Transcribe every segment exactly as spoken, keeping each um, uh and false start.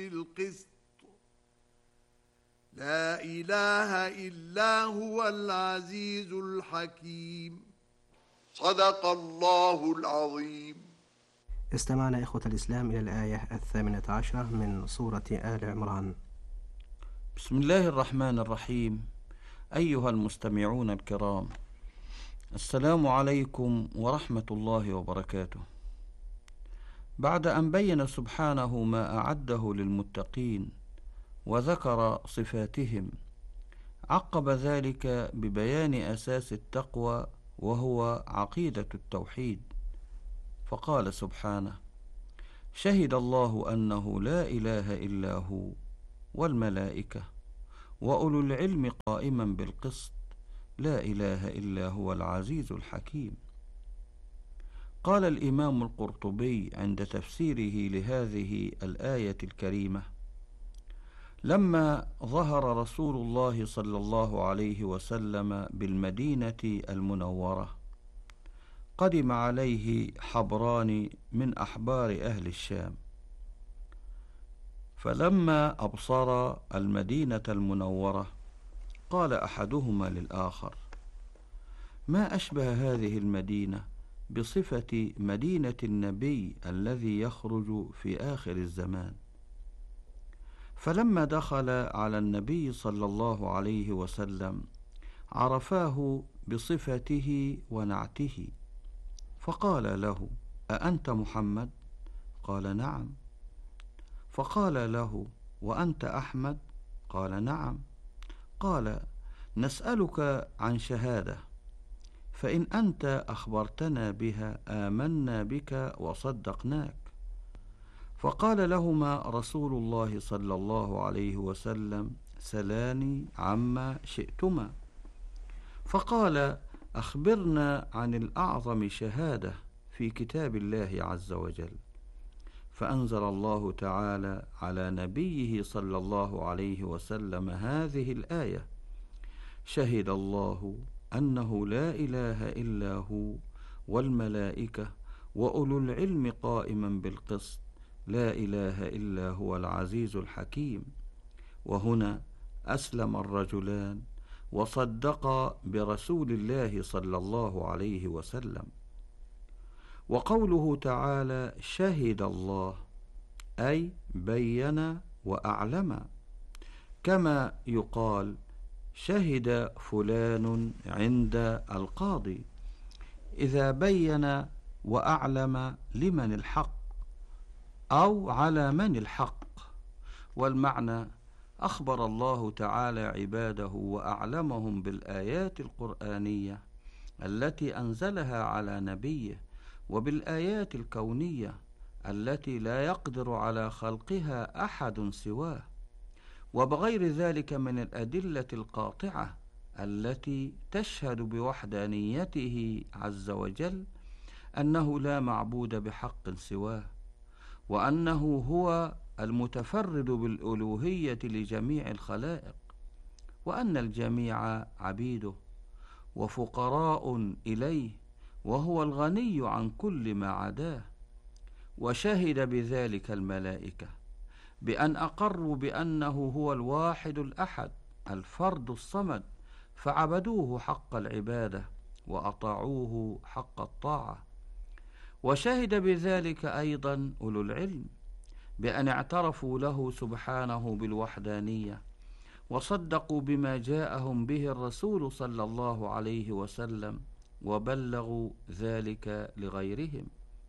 القسط لا إله إلا هو العزيز الحكيم. صدق الله العظيم. استمعنا إخوة الإسلام إلى الآية الثامنة عشرة من سورة آل عمران. بسم الله الرحمن الرحيم. أيها المستمعون الكرام، السلام عليكم ورحمة الله وبركاته. بعد أن بين سبحانه ما أعده للمتقين وذكر صفاتهم، عقب ذلك ببيان أساس التقوى وهو عقيدة التوحيد، فقال سبحانه: شهد الله أنه لا إله إلا هو والملائكة وأولو العلم قائما بالقسط لا إله إلا هو العزيز الحكيم. قال الإمام القرطبي عند تفسيره لهذه الآية الكريمة: لما ظهر رسول الله صلى الله عليه وسلم بالمدينة المنورة، قدم عليه حبران من أحبار أهل الشام، فلما أبصر المدينة المنورة قال أحدهما للآخر: ما أشبه هذه المدينة بصفة مدينة النبي الذي يخرج في آخر الزمان. فلما دخل على النبي صلى الله عليه وسلم عرفاه بصفته ونعته، فقال له: أأنت محمد؟ قال: نعم. فقال له: وأنت أحمد؟ قال: نعم. قال: نسألك عن شهادة، فإن أنت أخبرتنا بها آمنا بك وصدقناك. فقال لهما رسول الله صلى الله عليه وسلم: سلاني عما شئتما. فقال: أخبرنا عن الأعظم شهادة في كتاب الله عز وجل. فأنزل الله تعالى على نبيه صلى الله عليه وسلم هذه الآية: شهد الله أنه لا إله إلا هو والملائكة وأولو العلم قائما بالقسط لا إله إلا هو العزيز الحكيم. وهنا أسلم الرجلان وصدقا برسول الله صلى الله عليه وسلم. وقوله تعالى شهد الله أي بين وأعلم، كما يقال شهد فلان عند القاضي إذا بين وأعلم لمن الحق أو على من الحق. والمعنى: أخبر الله تعالى عباده وأعلمهم بالآيات القرآنية التي أنزلها على نبيه، وبالآيات الكونية التي لا يقدر على خلقها أحد سواه، وبغير ذلك من الأدلة القاطعة التي تشهد بوحدانيته عز وجل، أنه لا معبود بحق سواه، وأنه هو المتفرد بالألوهية لجميع الخلائق، وأن الجميع عبيده وفقراء إليه، وهو الغني عن كل ما عداه. وشهد بذلك الملائكة بأن أقروا بأنه هو الواحد الأحد الفرد الصمد، فعبدوه حق العبادة وأطاعوه حق الطاعة. وشهد بذلك أيضا أولو العلم بأن اعترفوا له سبحانه بالوحدانية، وصدقوا بما جاءهم به الرسول صلى الله عليه وسلم، وبلغوا ذلك لغيرهم.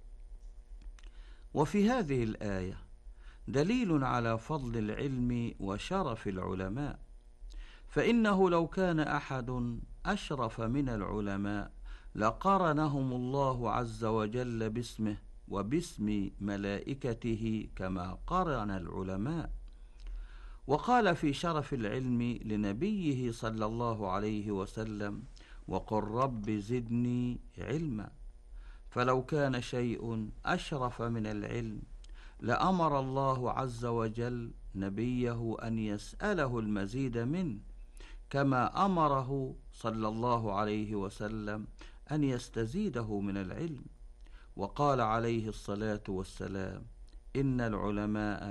وفي هذه الآية دليل على فضل العلم وشرف العلماء، فإنه لو كان أحد أشرف من العلماء لقرنهم الله عز وجل باسمه وباسم ملائكته كما قرن العلماء. وقال في شرف العلم لنبيه صلى الله عليه وسلم: وقل رب زدني علما. فلو كان شيء أشرف من العلم لأمر الله عز وجل نبيه أن يسأله المزيد منه، كما أمره صلى الله عليه وسلم أن يستزيده من العلم. وقال عليه الصلاة والسلام: إن العلماء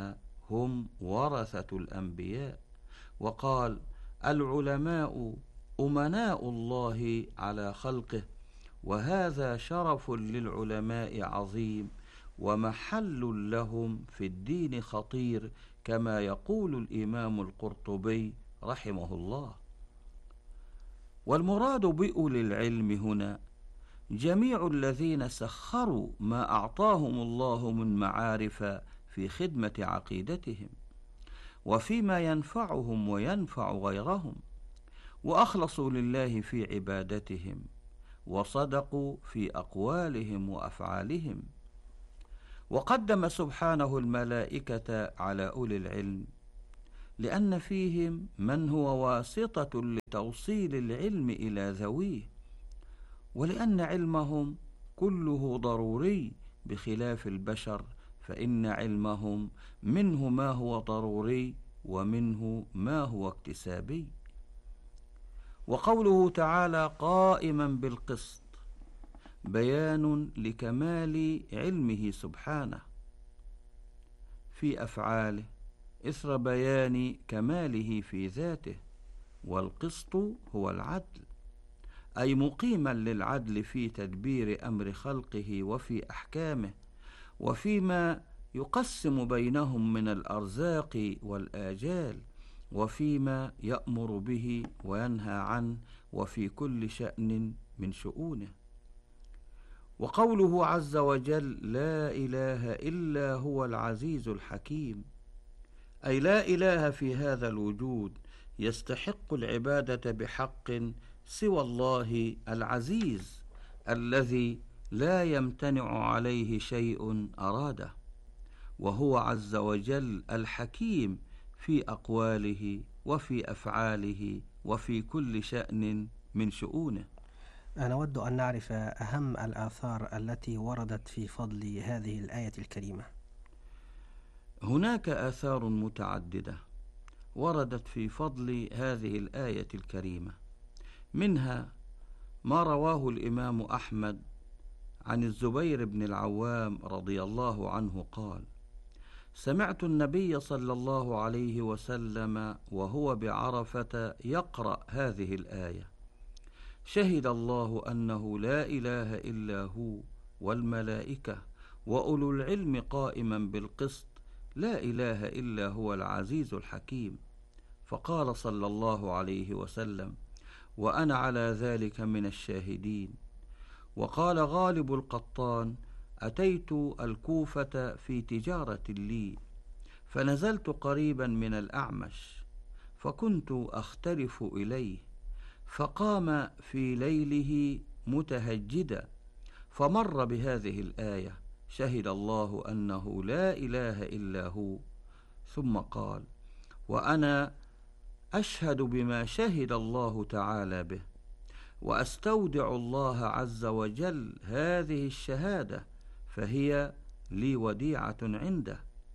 هم ورثة الأنبياء. وقال: العلماء أمناء الله على خلقه، وهذا شرف للعلماء عظيم، ومحل لهم في الدين خطير، كما يقول الإمام القرطبي رحمه الله. والمراد بأولي العلم هنا جميع الذين سخروا ما أعطاهم الله من معارف في خدمة عقيدتهم، وفيما ينفعهم وينفع غيرهم، وأخلصوا لله في عبادتهم، وصدقوا في أقوالهم وأفعالهم. وقدم سبحانه الملائكة على أولي العلم لأن فيهم من هو واسطة لتوصيل العلم إلى ذويه، ولأن علمهم كله ضروري بخلاف البشر، فإن علمهم منه ما هو ضروري ومنه ما هو اكتسابي. وقوله تعالى قائما بالقسط بيان لكمال علمه سبحانه في أفعاله إثر بيان كماله في ذاته. والقسط هو العدل، أي مقيما للعدل في تدبير أمر خلقه وفي أحكامه، وفيما يقسم بينهم من الأرزاق والآجال، وفيما يأمر به وينهى عنه، وفي كل شأن من شؤونه. وقوله عز وجل لا إله إلا هو العزيز الحكيم، أي لا إله في هذا الوجود يستحق العبادة بحق سوى الله العزيز الذي لا يمتنع عليه شيء أراده، وهو عز وجل الحكيم في أقواله وفي أفعاله وفي كل شأن من شؤونه. نود أن نعرف أهم الآثار التي وردت في فضل هذه الآية الكريمة. هناك آثار متعددة وردت في فضل هذه الآية الكريمة، منها ما رواه الإمام أحمد عن الزبير بن العوام رضي الله عنه قال: سمعت النبي صلى الله عليه وسلم وهو بعرفة يقرأ هذه الآية: شهد الله أنه لا إله إلا هو والملائكة وأولو العلم قائما بالقسط لا إله إلا هو العزيز الحكيم. فقال صلى الله عليه وسلم: وأنا على ذلك من الشاهدين. وقال غالب القطان: أتيت الكوفة في تجارة لي، فنزلت قريبا من الأعمش، فكنت أختلف إليه، فقام في ليله متهجدا، فمر بهذه الآية: شهد الله أنه لا إله إلا هو، ثم قال: وأنا أشهد بما شهد الله تعالى به، وأستودع الله عز وجل هذه الشهادة، فهي لي وديعة عنده.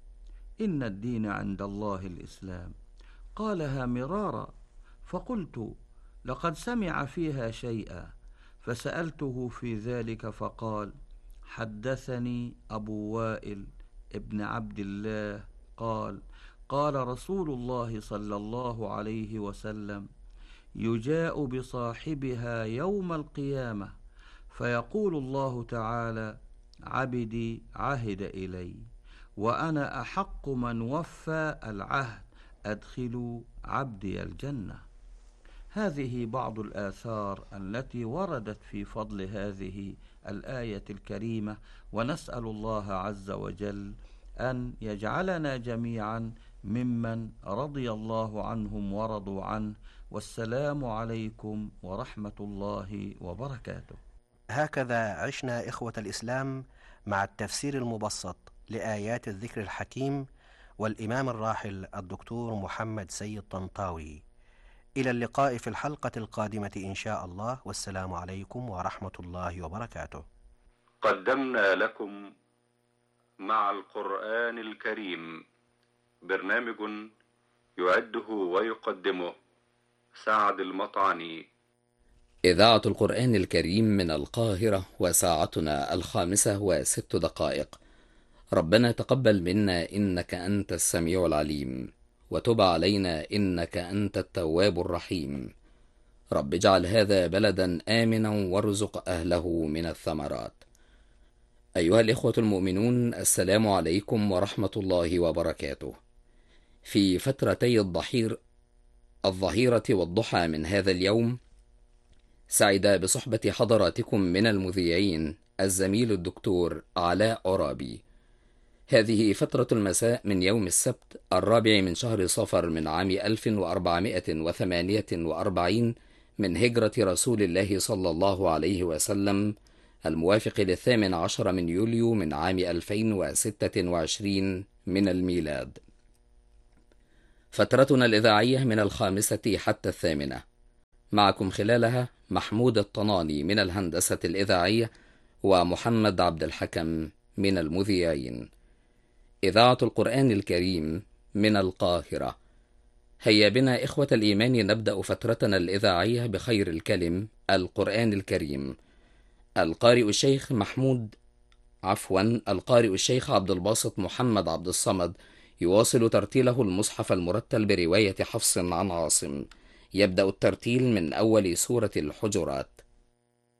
إن الدين عند الله الإسلام. قالها مرارا، فقلت: لقد سمع فيها شيئا، فسألته في ذلك فقال: حدثني أبو وائل ابن عبد الله قال: قال رسول الله صلى الله عليه وسلم: يجاء بصاحبها يوم القيامة، فيقول الله تعالى: عبدي عهد إلي، وأنا أحق من وفى العهد، أدخلوا عبدي الجنة. هذه بعض الآثار التي وردت في فضل هذه الآية الكريمة، ونسأل الله عز وجل أن يجعلنا جميعا ممن رضي الله عنهم ورضوا عنه. والسلام عليكم ورحمة الله وبركاته. هكذا عشنا إخوة الإسلام مع التفسير المبسط لآيات الذكر الحكيم والإمام الراحل الدكتور محمد سيد طنطاوي. إلى اللقاء في الحلقة القادمة إن شاء الله، والسلام عليكم ورحمة الله وبركاته. قدمنا لكم مع القرآن الكريم برنامج يعده ويقدمه سعد المطعني. إذاعة القرآن الكريم من القاهرة، وساعتنا الخامسة وست دقائق. ربنا تقبل منا إنك أنت السميع العليم، وتب علينا إنك أنت التواب الرحيم. رب اجعل هذا بلدا آمنا وارزق أهله من الثمرات. أيها الإخوة المؤمنون، السلام عليكم ورحمة الله وبركاته. في فترتي الضحير الظهيرة والضحى من هذا اليوم، سعد بصحبة حضراتكم من المذيعين الزميل الدكتور علاء عرابي. هذه فترة المساء من يوم السبت الرابع من شهر صفر من عام ألف وأربعمائة وثمانية وأربعين من هجرة رسول الله صلى الله عليه وسلم، الموافق للثامن عشر من يوليو من عام ألفين وستة وعشرين من الميلاد. فترتنا الإذاعية من الخامسة حتى الثامنة، معكم خلالها محمود الطناني من الهندسة الإذاعية ومحمد عبد الحكم من المذيعين. إذاعة القرآن الكريم من القاهرة. هيا بنا إخوة الإيمان نبدأ فترتنا الإذاعية بخير الكلم القرآن الكريم. القارئ الشيخ محمود عفوا القارئ الشيخ عبد الباسط محمد عبد الصمد يواصل ترتيله المصحف المرتل برواية حفص عن عاصم. يبدأ الترتيل من أول سورة الحجرات.